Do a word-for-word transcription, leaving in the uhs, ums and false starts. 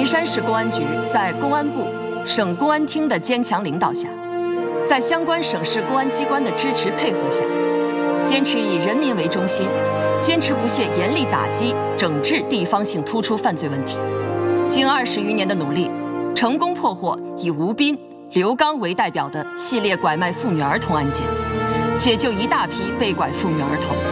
山市公安局在公安部、省公安厅的坚强领导下，在相关省市公安机关的支持配合下，坚持以人民为中心，坚持不懈严厉打击、整治地方性突出犯罪问题。经二十余年的努力，成功破获以吴斌、刘刚为代表的系列拐卖妇女儿童案件，解救一大批被拐妇女儿童。